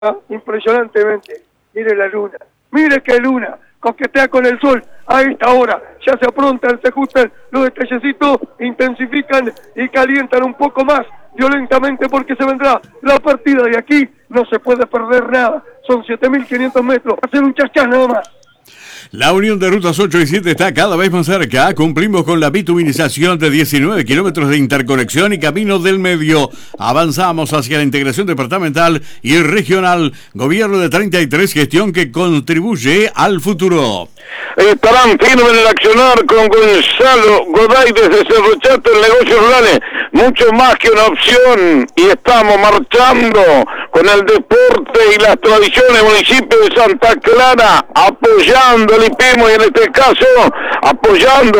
impresionantemente. Mire la luna, mire qué luna, coquetea con el sol a esta hora, ya se aprontan, se ajustan los detallecitos, intensifican y calientan un poco más violentamente porque se vendrá la partida de aquí, no se puede perder nada, son 7.500 metros, hacer un chachás nada más. La unión de rutas 8 y 7 está cada vez más cerca. Cumplimos con la bituminización de 19 kilómetros de interconexión y camino del medio. Avanzamos hacia la integración departamental y regional. Gobierno de 33, gestión que contribuye al futuro. Estarán firmes en el accionar con Gonzalo Goday desde Cerro Chato en Negocios Rurales. Mucho más que una opción. Y estamos marchando con el deporte y las tradiciones. Municipio de Santa Clara apoyando el IPEMO y en este caso apoyando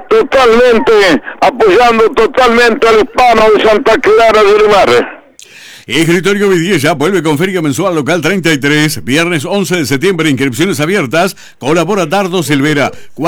totalmente al hispano de Santa Clara de Urimar. Escritorio Vidiella vuelve con feria mensual local 33, viernes 11 de septiembre, inscripciones abiertas. Colabora Dardo Silvera,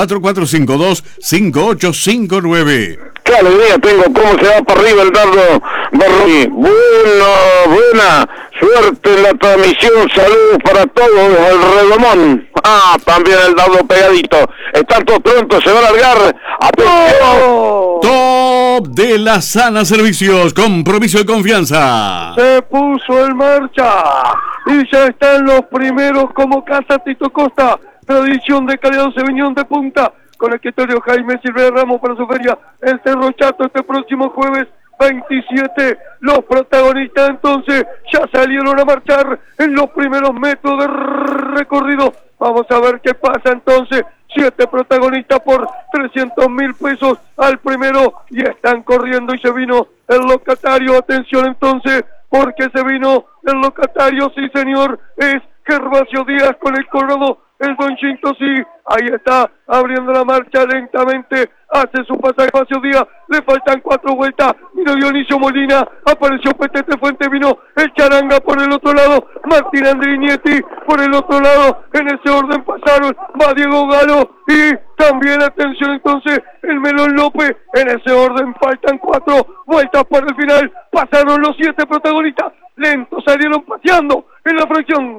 4452-5859. Qué alegría tengo, cómo se va para arriba el Dardo Barroy. Buena suerte en la transmisión, saludos para todos, el Redomón. También el Dardo pegadito. Están todos prontos, se va a largar. ¡Atención! Top de la Sana Servicios, compromiso de confianza. Se puso en marcha y ya están los primeros como Casa Tito Costa, tradición de calidad Sauvignon de punta, con el escritorio Jaime Silvera Ramos para su feria en Cerro Chato este próximo jueves 27. Los protagonistas entonces ya salieron a marchar en los primeros metros de recorrido. Vamos a ver qué pasa entonces. 7 protagonistas por 300.000 pesos al primero y están corriendo y se vino el locatario. Atención entonces, porque se vino el locatario, sí señor, es Gervasio Díaz con el corrado, el Don Chinto, sí, ahí está, abriendo la marcha lentamente, hace su pasaje Gervasio Díaz, le faltan 4 vueltas, vino Dionisio Molina, apareció Petete Fuente, vino el Charanga por el otro lado, Martín Andrinietti por el otro lado, en ese orden pasaron, va Diego Galo y también atención entonces, el Melón López, en ese orden faltan 4 vueltas para el final, pasaron los 7 protagonistas, lentos salieron paseando en la fracción.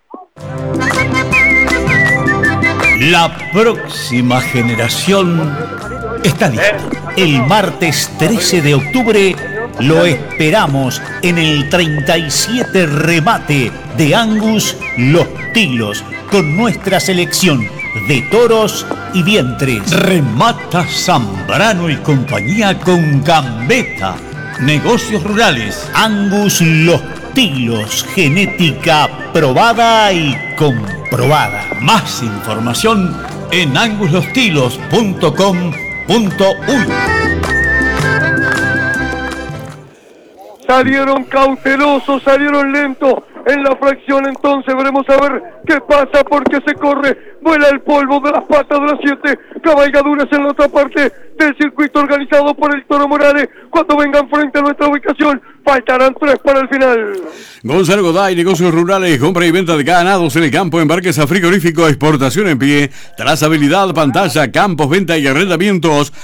La próxima generación está lista. El martes 13 de octubre lo esperamos en el 37 remate de Angus Los Tilos con nuestra selección de toros y vientres. Remata Zambrano y compañía con Gambetta. Negocios Rurales. Angus Los Tilos, genética probada y comprobada. Más información en anguslostilos.com.uy. Salieron cautelosos, salieron lentos en la fracción, entonces veremos a ver qué pasa porque se corre, vuela el polvo de las patas de las 7 cabalgaduras en la otra parte del circuito organizado por el Toro Morales. Cuando vengan frente a nuestra ubicación, faltarán 3 para el final. Gonzalo Goday, Negocios Rurales, compra y venta de ganados en el campo, embarques a frigorífico, exportación en pie, trazabilidad, pantalla, campos, venta y arrendamientos,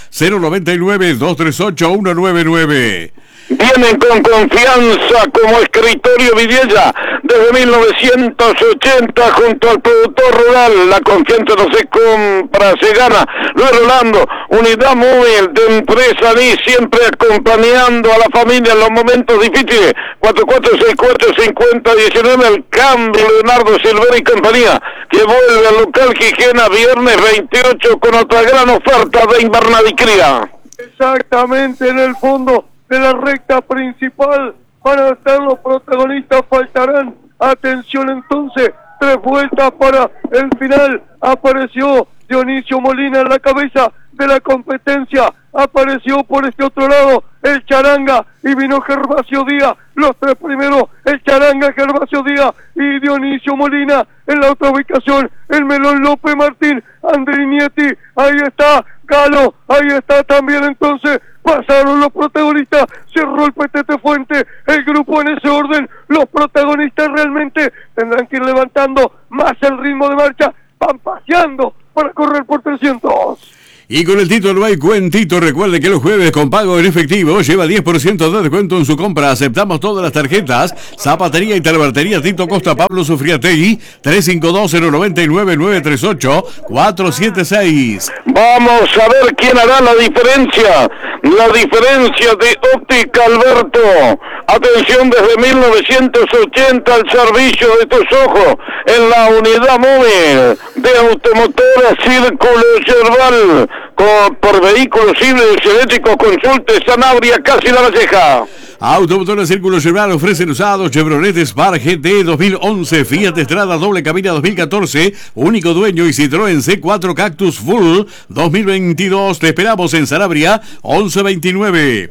099-238-199. Vienen con confianza como Escritorio Vidiella desde 1980 junto al productor rural. La confianza no se compra, se gana. Luis Rolando, unidad móvil de empresa NI, siempre acompañando a la familia en los momentos difíciles. 4464-5019, el cambio Leonardo Silvera y compañía, que vuelve al local Quijena viernes 28 con otra gran oferta de invernada y cría. Exactamente, en el fondo de la recta principal van a estar los protagonistas, faltarán, atención entonces, 3 vueltas para el final. Apareció Dionisio Molina en la cabeza de la competencia, apareció por este otro lado el Charanga y vino Gervasio Díaz, los 3 primeros, el Charanga, Gervasio Díaz y Dionisio Molina. En la otra ubicación el Melón López, Martín Andrinietti, ahí está Galo, ahí está también entonces, pasaron los protagonistas, cerró el Petete Fuente, el grupo en ese orden. Los protagonistas realmente tendrán que ir levantando más el ritmo de marcha, van paseando para correr por 300. Y con el Tito no hay cuentito. Recuerde que los jueves con pago en efectivo lleva 10% de descuento en su compra. Aceptamos todas las tarjetas. Zapatería y Talabartería Tito Costa Pablo Sufriategui 352-099-938-476. Vamos a ver quién hará la diferencia. La diferencia de Óptica Alberto. Atención, desde 1980 al servicio de tus ojos en la unidad móvil de automotora Círculo Yerbal. Por vehículos híbridos y eléctricos, consulte Sanabria, casi La Valleja. Automotora Círculo Yerbal ofrece usados Chevrolet Spark GT 2011, Fiat Strada doble cabina 2014, único dueño, y Citroën C4 Cactus Full 2022. Te esperamos en Sanabria 1129.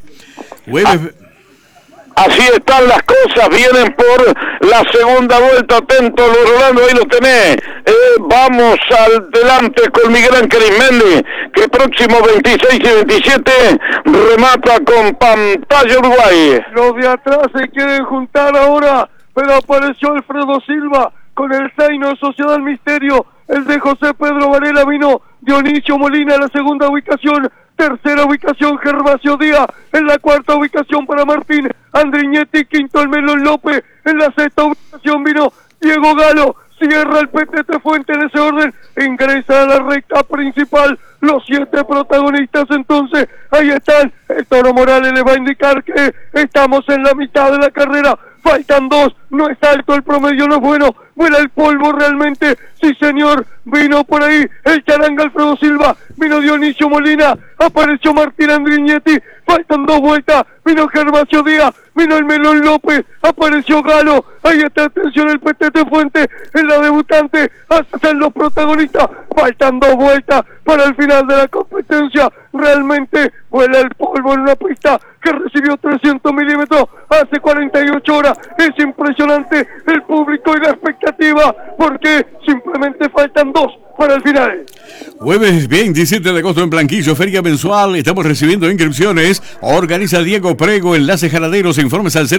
Así están las cosas, vienen por la segunda vuelta, atento Luis Rolando, ahí lo tenés. Vamos al delante con Miguel Ángel Ismendi, que próximo 26 y 27 remata con Pantalla Uruguay. Los de atrás se quieren juntar ahora, pero apareció Alfredo Silva con el Zaino Sociedad del Misterio. El de José Pedro Varela vino Dionisio Molina en la segunda ubicación. Tercera ubicación Gervasio Díaz, en la cuarta ubicación para Martín Andriñetti, quinto el Melón López, en la sexta ubicación vino Diego Galo, cierra el PTT Fuente en ese orden, ingresa a la recta principal, los 7 protagonistas. Entonces ahí están, el Toro Morales le va a indicar que estamos en la mitad de la carrera, faltan 2, no es alto el promedio, no es bueno, vuela el polvo realmente, sí señor, vino por ahí el Charanga Alfredo Silva, vino Dionisio Molina, apareció Martín Andriñetti, faltan 2 vueltas, vino Gervasio Díaz, vino el Melón López, apareció Galo, ahí está, atención el PTT Fuente, en la debutante, hacen los protagonistas, faltan 2 vueltas para el final de la competencia, realmente vuela el polvo en una pista que recibió 300 milímetros hace 48 horas, es impresionante el público y la expectativa, porque simplemente faltan 2 para el final. Jueves 27 de agosto en Blanquillo, feria mensual, estamos recibiendo inscripciones, organiza Diego Prego, Enlace Jaladeros, informes al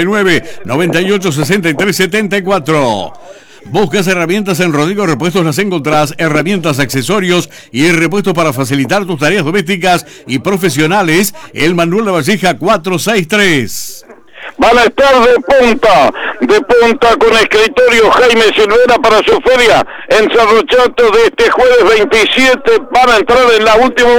099-9863-74. Buscas herramientas en Rodrigo Repuestos, las encontrás, herramientas, accesorios y repuestos para facilitar tus tareas domésticas y profesionales. El Manuel Lavalleja 463. Van a estar de punta con escritorio Jaime Silvera para su feria en Cerro Chato de este jueves 27. Van a entrar en la última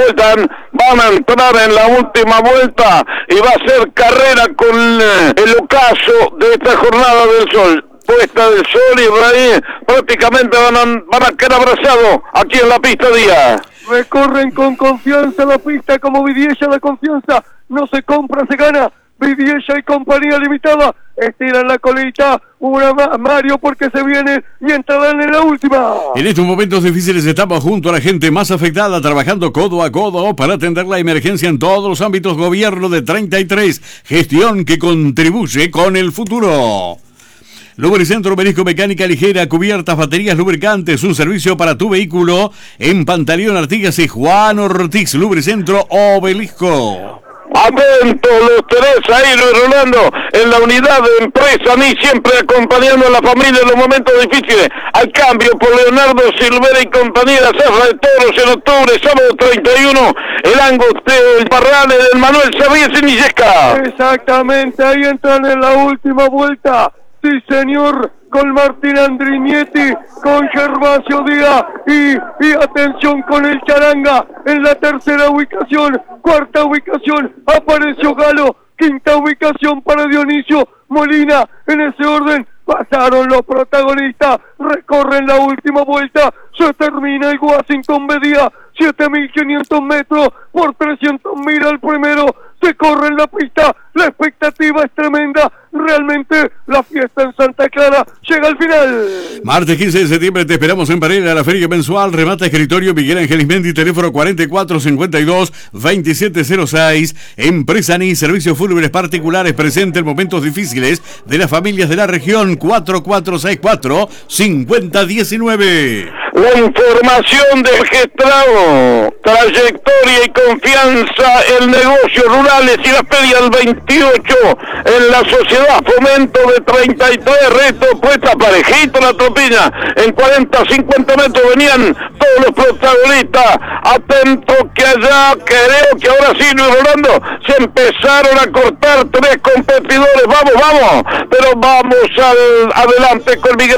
vuelta, y va a ser carrera con el ocaso de esta jornada del sol. Puesta del sol, y ahí prácticamente van a quedar abrazados aquí en la pista Díaz. Recorren con confianza la pista como Vidiella, la confianza no se compra, se gana. Vidiella y compañía limitada estiran la colita, una más Mario, porque se viene y entrarán en la última. En estos momentos difíciles estamos junto a la gente más afectada, trabajando codo a codo para atender la emergencia en todos los ámbitos. Gobierno de 33, gestión que contribuye con el futuro. Lubricentro Merisco, mecánica ligera, cubiertas, baterías, lubricantes, un servicio para tu vehículo en Pantaleón Artigas y Juan Ortiz. Lubricentro Obelisco. Atentos los tres ahí, Luis Rolando, en la unidad de empresa, ni siempre acompañando a la familia en los momentos difíciles. Al cambio por Leonardo Silvera y compañía, Serra de Toros en octubre, sábado 31, el Angoste, el Parrales del Manuel Sabías y Millesca. Exactamente, ahí entran en la última vuelta. Sí, señor, con Martín Andriñetti, con Gervasio Díaz y atención con el Charanga en la tercera ubicación, cuarta ubicación apareció Galo, quinta ubicación para Dionisio Molina. En ese orden pasaron los protagonistas, recorren la última vuelta, se termina el Washington Bedía, 7.500 metros por 300.000 al primero, se corre en la pista, la expectativa es tremenda, realmente la fiesta en Santa Clara llega al final. Martes 15 de septiembre te esperamos en Parela, la feria mensual, remata escritorio Miguel Ángel Ismendi, teléfono 4452-2706, empresa ni servicios fúnebres particulares, presente en momentos difíciles de las familias de la región, 4464-5019. la información del gestrado, trayectoria y confianza en negocios rurales y la feria del 28 en la sociedad Fomento de 33, reto puesta parejito la tropilla, en 40-50 metros venían todos los protagonistas, atentos que allá, creo que ahora sí, Luis Rolando, se empezaron a cortar 3 competidores, vamos, pero vamos adelante con Miguel